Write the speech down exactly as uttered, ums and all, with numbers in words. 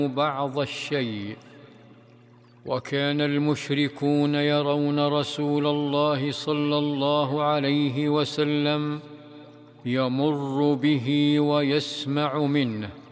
بعض الشيء. وكان المشركون يرون رسول الله صلى الله عليه وسلم يمر به ويسمع منه،